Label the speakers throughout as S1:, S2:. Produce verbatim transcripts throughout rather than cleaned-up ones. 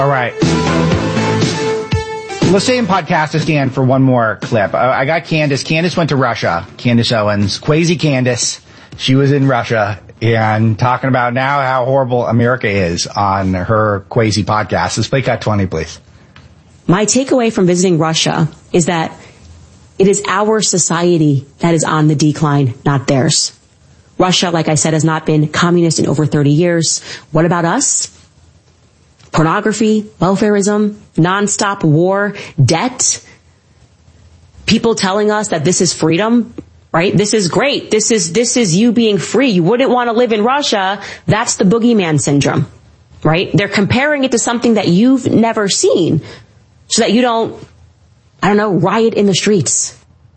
S1: All right. Let's stay in Podcastistan for one more clip. Uh, I got Candace. Candace went to Russia. Candace Owens. Crazy Candace. She was in Russia and talking about now how horrible America is on her Quasi podcast. Let's play cut twenty, please.
S2: My takeaway from visiting Russia is that it is our society that is on the decline, not theirs. Russia, like I said, has not been communist in over thirty years. What about us? Pornography, welfarism, nonstop war, debt, people telling us that this is freedom, right? This is great. This is, this is you being free. You wouldn't want to live in Russia. That's the boogeyman syndrome, right? They're comparing it to something that you've never seen so that you don't, I don't know, riot in the streets.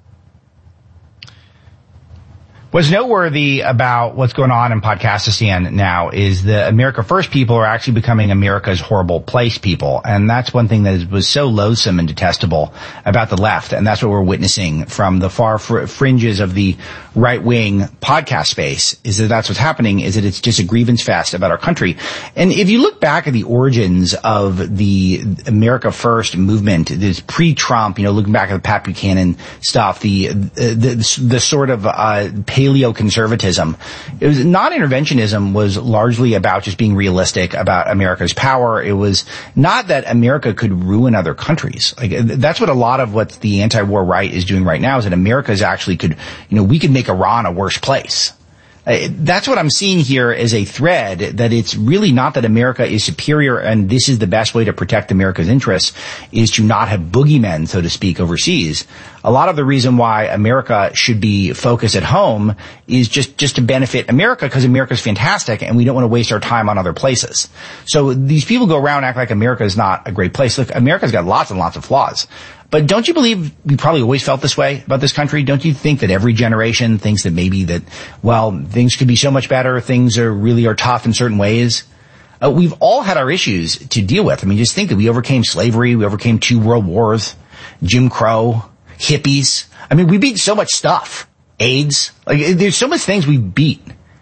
S1: What's noteworthy about what's going on in Podcastistan now is the America First people are actually becoming America's horrible place people. And that's one thing that was so loathsome and detestable about the left. And that's what we're witnessing from the far fr- fringes of the right-wing podcast space, is that that's what's happening, is that it's just a grievance fest about our country. And if you look back at the origins of the America First movement, this pre-Trump, you know, looking back at the Pat Buchanan stuff, the, the, the, the sort of, uh, paleo-conservatism. It was non-interventionism was largely about just being realistic about America's power. It was not that America could ruin other countries. Like, that's what a lot of what the anti-war right is doing right now, is that America's actually could, you know, we could make Iran a worse place. Uh, that's what I'm seeing here as a thread, that it's really not that America is superior and this is the best way to protect America's interests, is to not have boogeymen, so to speak, overseas. A lot of the reason why America should be focused at home is just, just to benefit America, because America's fantastic and we don't want to waste our time on other places. So these people go around and act like America is not a great place. Look, America's got lots and lots of flaws. But don't you believe we probably always felt this way about this country? Don't you think that every generation thinks that maybe that, well, things could be so much better, things are really are tough in certain ways? Uh, we've all had our issues to deal with. I mean, just think that we overcame slavery, we overcame two world wars, Jim Crow, hippies. I mean, we beat so much stuff. AIDS. Like, there's so much things we beat.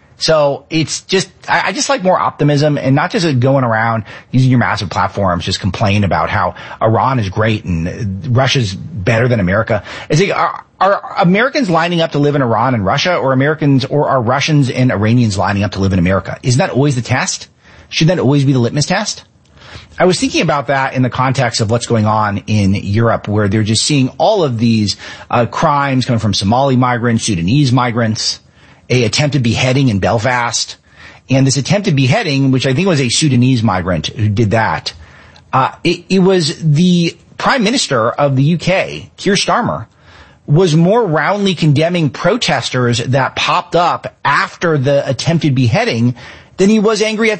S1: So it's just, I, I just like more optimism, and not just going around using your massive platforms, just complain about how Iran is great and Russia's better than America. It's like, are, are Americans lining up to live in Iran and Russia, or Americans, or are Russians and Iranians lining up to live in America? Isn't that always the test? Should that always be the litmus test? I was thinking about that in the context of what's going on in Europe, where they're just seeing all of these uh, crimes coming from Somali migrants, Sudanese migrants, a attempted beheading in Belfast. And this attempted beheading, which I think was a Sudanese migrant who did that, uh, it, it was the Prime Minister of the U K, Keir Starmer, was more roundly condemning protesters that popped up after the attempted beheading than he was angry at